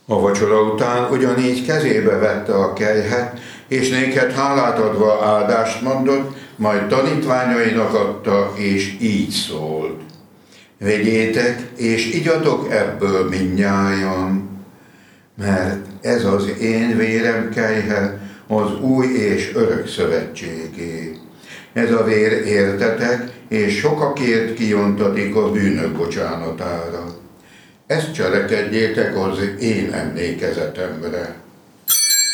A vacsora után ugyanígy kezébe vette a kelyhet, és néked hálát adva áldást mondott, majd tanítványainak adta, és így szólt: vegyétek, és igyatok ebből mindnyájan, mert ez az én vérem kelyhe, az új és örök szövetségé. Ez a vér értetek, és sokakért kiontatik a bűnök bocsánatára. Ezt cselekedjétek az én emlékezetemre.